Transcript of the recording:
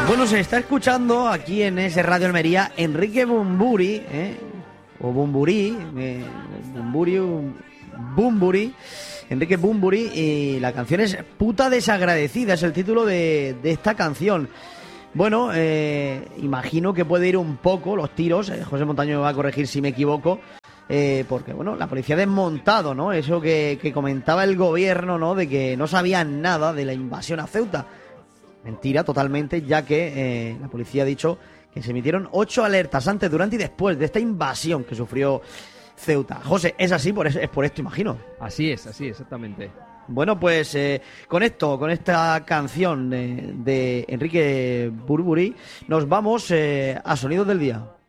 Bueno, se está escuchando aquí en ese Radio Almería Enrique Bunbury, o Bunbury, Bunbury, Enrique Bunbury, y la canción es Puta Desagradecida, es el título de esta canción. Bueno, imagino que puede ir un poco los tiros, José Montaño me va a corregir si me equivoco, porque bueno, la policía ha desmontado, ¿no? Eso que comentaba el gobierno, ¿no? De que no sabían nada de la invasión a Ceuta. Mentira, totalmente, ya que la policía ha dicho que se emitieron 8 alertas antes, durante y después de esta invasión que sufrió Ceuta. José, ¿es así? Es por esto, imagino. Así es, exactamente. Bueno, pues con esta canción de Enrique Bunbury, nos vamos a Sonidos del Día.